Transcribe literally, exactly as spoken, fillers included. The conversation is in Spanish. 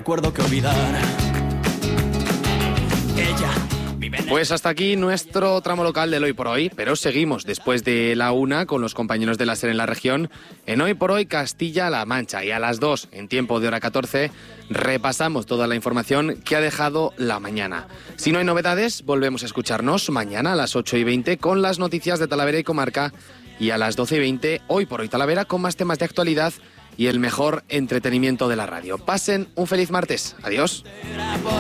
recuerdo que olvidar. Ella... Pues hasta aquí nuestro tramo local del Hoy por Hoy, pero seguimos después de la una con los compañeros de la SER en la región en Hoy por Hoy Castilla-La Mancha, y a las dos, en tiempo de hora catorce, repasamos toda la información que ha dejado la mañana. Si no hay novedades, volvemos a escucharnos mañana a las ocho y veinte con las noticias de Talavera y comarca, y a las doce y veinte Hoy por Hoy Talavera con más temas de actualidad y el mejor entretenimiento de la radio. Pasen un feliz martes. Adiós.